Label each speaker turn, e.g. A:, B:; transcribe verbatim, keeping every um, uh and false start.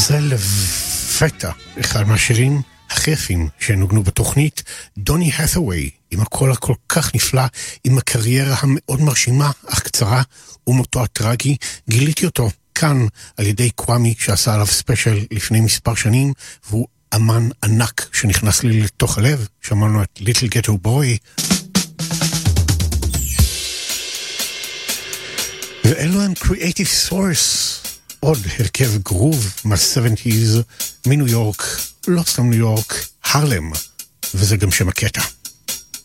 A: וזה לפתע אחד מהשירים הכי יפים שנוגנו בתוכנית, דוני האת'ווי, עם הקול הכל כך נפלא, עם הקריירה המאוד מרשימה אך קצרה, ומותו הטרגי. גיליתי אותו כאן על ידי קוואמי שעשה עליו ספיישל לפני מספר שנים, והוא אמן ענק שנכנס לי לתוך הלב. שמענו את Little Ghetto Boy, ואלו הם Creative Source, עוד הרכב גרוב מה-שבעים, מניו יורק, לא סתם ניו יורק, הרלם, וזה גם שם הקטע.